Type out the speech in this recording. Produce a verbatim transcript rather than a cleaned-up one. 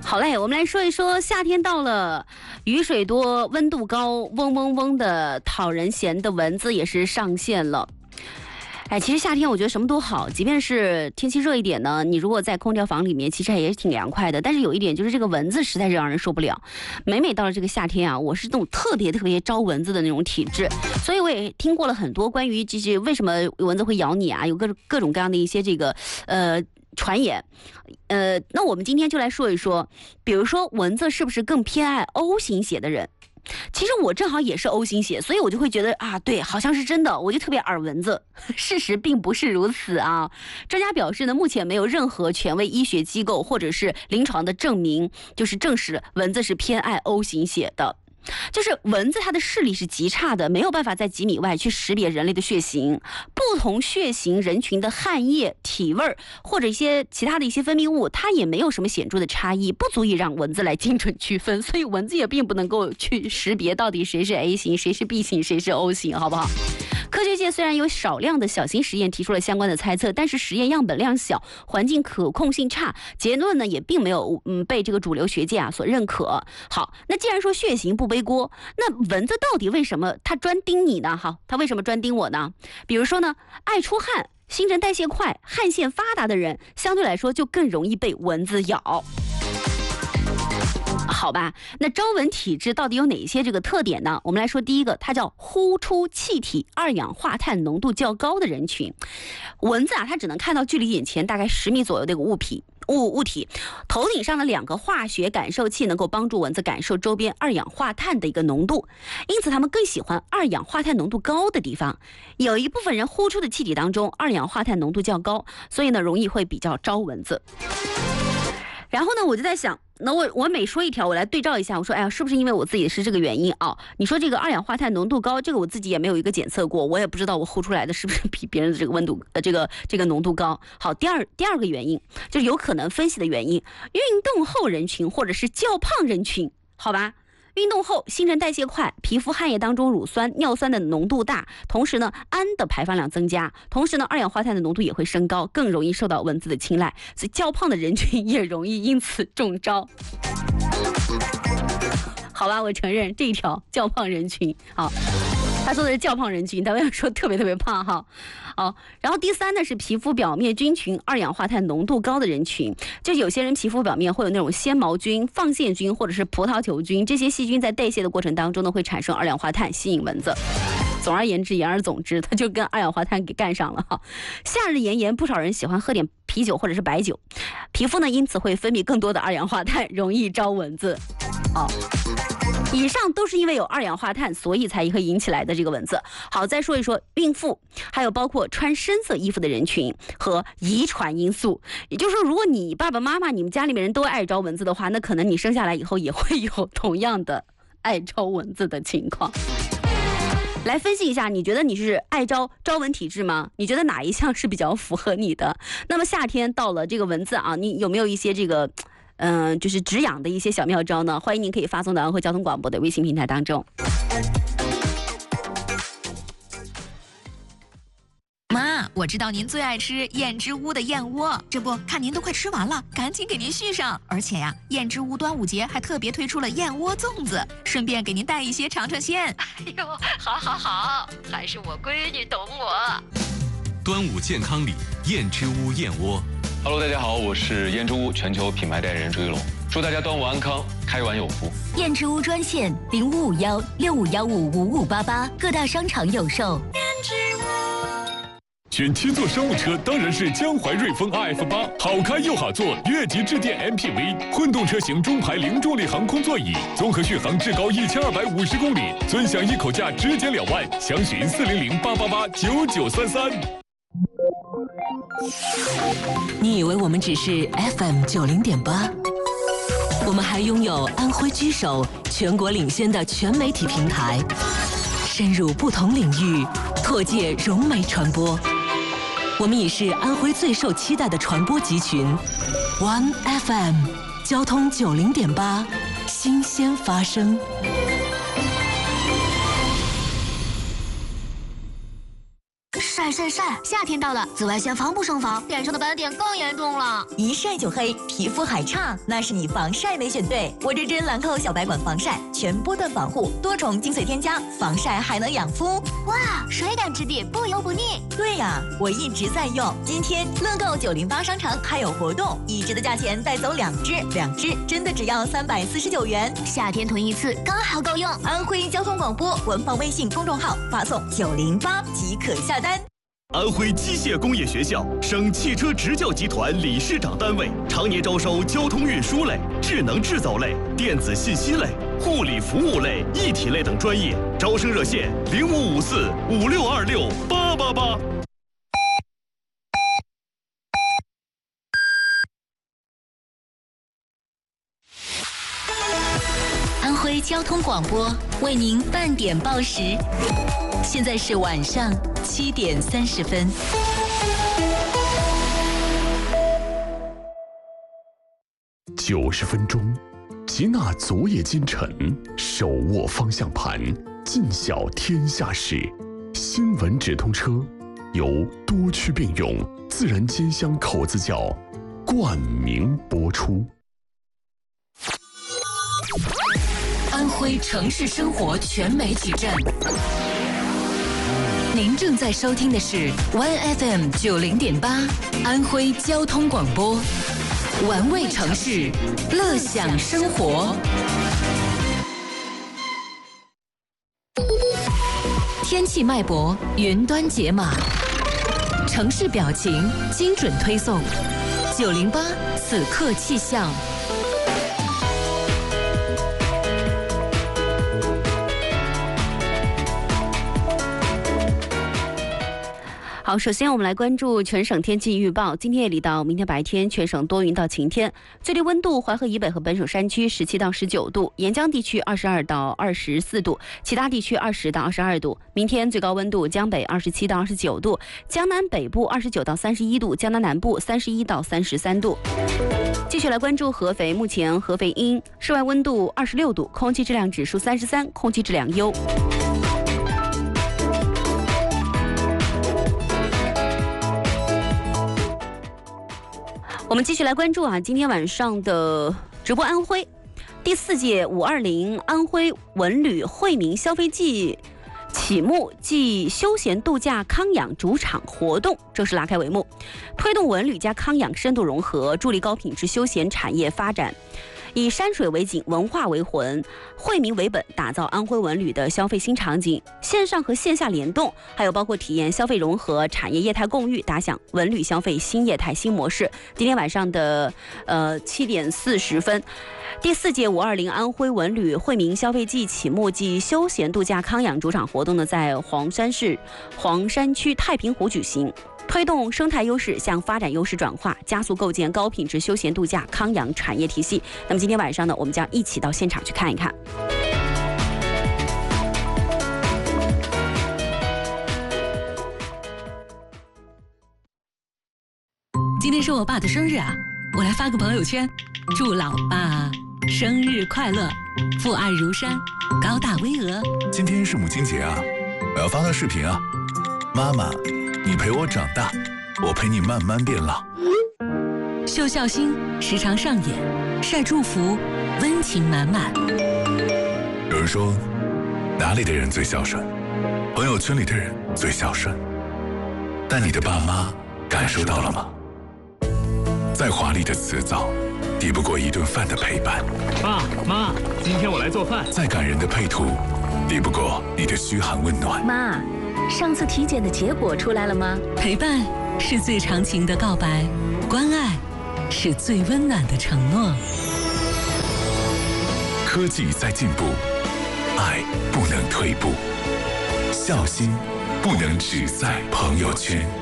好嘞，我们来说一说夏天到了，雨水多，温度高，嗡嗡嗡的讨人嫌的蚊子也是上线了。哎，其实夏天我觉得什么都好，即便是天气热一点呢，你如果在空调房里面，其实也是挺凉快的。但是有一点就是这个蚊子实在是让人受不了。每每到了这个夏天啊，我是那种特别特别招蚊子的那种体质，所以我也听过了很多关于就是为什么蚊子会咬你啊，有各种各种各样的一些这个呃。传言，呃，那我们今天就来说一说，比如说蚊子是不是更偏爱 O 型血的人？其实我正好也是 O 型血，所以我就会觉得啊，对，好像是真的，我就特别耳蚊子。事实并不是如此啊。专家表示呢，目前没有任何权威医学机构或者是临床的证明，就是证实蚊子是偏爱 O 型血的。就是蚊子它的视力是极差的，没有办法在几米外去识别人类的血型，不同血型人群的汗液、体味或者一些其他的一些分泌物，它也没有什么显著的差异，不足以让蚊子来精准区分，所以蚊子也并不能够去识别到底谁是 A 型，谁是 B 型，谁是 O 型，好不好？科学界虽然有少量的小型实验提出了相关的猜测，但是实验样本量小，环境可控性差，结论呢也并没有嗯被这个主流学界啊所认可。好，那既然说血型不背锅，那蚊子到底为什么它专盯你呢？好，它为什么专盯我呢？比如说呢，爱出汗、新陈代谢快、汗腺发达的人，相对来说就更容易被蚊子咬。好吧，那招蚊体质到底有哪些这个特点呢？我们来说第一个，它叫呼出气体二氧化碳浓度较高的人群。蚊子啊，它只能看到距离眼前大概十米左右的一个物体。物物体头顶上的两个化学感受器能够帮助蚊子感受周边二氧化碳的一个浓度，因此它们更喜欢二氧化碳浓度高的地方。有一部分人呼出的气体当中二氧化碳浓度较高，所以呢容易会比较招蚊子。然后呢，我就在想，那我我每说一条，我来对照一下，我说，哎呀，是不是因为我自己是这个原因啊？你说这个二氧化碳浓度高，这个我自己也没有一个检测过，我也不知道我呼出来的是不是比别人的这个温度呃这个这个浓度高。好，第二第二个原因就是有可能分析的原因，运动后人群或者是较胖人群，好吧？运动后新陈代谢快，皮肤汗液当中乳酸、尿酸的浓度大，同时呢氨的排放量增加，同时呢二氧化碳的浓度也会升高，更容易受到蚊子的青睐，所以较胖的人群也容易因此中招。好吧，我承认这一条较胖人群，好。他说的是较胖人群，他没有说特别特别胖哈。好，然后第三呢是皮肤表面菌群二氧化碳浓度高的人群，就有些人皮肤表面会有那种纤毛菌、放线菌或者是葡萄球菌，这些细菌在代谢的过程当中呢会产生二氧化碳，吸引蚊子。总而言之，言而总之，它就跟二氧化碳给干上了哈。夏日炎炎，不少人喜欢喝点啤酒或者是白酒，皮肤呢因此会分泌更多的二氧化碳，容易招蚊子。好。以上都是因为有二氧化碳，所以才会引起来的这个蚊子。好，再说一说孕妇，还有包括穿深色衣服的人群和遗传因素。也就是说，如果你爸爸妈妈、你们家里面人都爱招蚊子的话，那可能你生下来以后也会有同样的爱招蚊子的情况。来分析一下，你觉得你是爱招招蚊体质吗？你觉得哪一项是比较符合你的？那么夏天到了，这个蚊子啊，你有没有一些这个？嗯、呃，就是止痒的一些小妙招呢？欢迎您可以发送到安徽交通广播的微信平台当中。 妈，我知道您最爱吃燕之屋的燕窝，这不看您都快吃完了，赶紧给您续上。而且呀，燕之屋端午节还特别推出了燕窝粽子，顺便给您带一些尝尝鲜。 哎呦，好好好，还是我闺女懂我。 端午健康礼，燕之屋燕窝。 Hello， 大家好，我是燕之屋全球品牌代言人朱一龙，祝大家端午安康，开碗有福。 燕之屋专线零五五幺六五幺五五五八八，各大商场有售。燕之屋。 选七座商务车当然是江淮瑞风 R F 八，好开又好坐，越级致电 M P V， 混动车型中排零重力航空座椅，综合续航至高一千二百五十公里，尊享一口价直减两万，详询四零零八八八九九三三。 你以为我们只是 F M 九零点八？我们还拥有安徽居首、全国领先的全媒体平台，深入不同领域，拓界融媒传播。我们已是安徽最受期待的传播集群 ，One F M 交通九零点八，新鲜发声。 晒晒晒晒。夏天到了，紫外线防不胜防，脸上的斑点更严重了。 一晒就黑，皮肤还差，那是你防晒没选对。我这支兰蔻小白管防晒，全波段防护，多重精髓添加，防晒还能养肤。 哇，水感质地，不油不腻。 对呀，我一直在用。今天乐购九零八商城还有活动，一支的价钱带走两支，两支真的只要三百四十九元。 夏天囤一次刚好够用。 安徽交通广播官方微信公众号发送九零八即可下单。 安徽机械工业学校省汽车执教集团理事长单位，常年招收交通运输类、智能制造类、电子信息类、护理服务类、一体类等专业。招生热线零五五四五六二六八八八。 安徽交通广播为您半点报时，现在是晚上七点三十分。 九十分钟，齐纳昨夜今晨，手握方向盘，尽晓天下事。新闻直通车由多区并用自然煎香口子窖冠名播出。 安徽城市生活全媒体站，您正在收听的是 One F M 九零点八，安徽交通广播，玩味城市，乐享生活。天气脉搏，云端解码，城市表情，精准推送，九零八此刻气象。 好，首先我们来关注全省天气预报。今天夜里到明天白天，全省多云到晴天，最低温度淮河以北和本省山区十七到十九度，沿江地区二十二到二十四度，其他地区二十到二十二度。明天最高温度江北二十七到二十九度，江南北部二十九到三十一度，江南南部三十一到三十三度。继续来关注合肥，目前合肥阴，室外温度二十六度，空气质量指数三十三，空气质量优。我们继续来关注啊，今天晚上的直播安徽第四届五二零安徽文旅惠民消费季启幕暨休闲度假康养主场活动正式拉开帷幕，推动文旅加康养深度融合，助力高品质休闲产业发展。以山水为景，文化为魂，惠民为本，打造安徽文旅的消费新场景，线上和线下联动，还有包括体验消费融合、产业业态共育，打响文旅消费新业态新模式。今天晚上的呃七点四十分，第四届五二零安徽文旅惠民消费季启幕暨休闲度假康养主场活动呢，在黄山市黄山区太平湖举行。推动生态优势向发展优势转化，加速构建高品质休闲度假康养产业体系。那么今天晚上呢，我们将一起到现场去看一看。 今天是我爸的生日啊，我来发个朋友圈，祝老爸生日快乐，父爱如山，高大巍峨。 今天是母亲节啊，我要发个视频啊，妈妈。你陪我长大，我陪你慢慢变老。 秀孝心时常上演，晒祝福，温情满满。 有人说，哪里的人最孝顺？朋友圈里的人最孝顺。但你的爸妈感受到了吗？再华丽的辞藻，抵不过一顿饭的陪伴。 爸妈，今天我来做饭。 再感人的配图，抵不过你的嘘寒问暖。 妈。上次体检的结果出来了吗？陪伴是最长情的告白，关爱是最温暖的承诺。 科技在进步，爱不能退步，孝心不能只在朋友圈。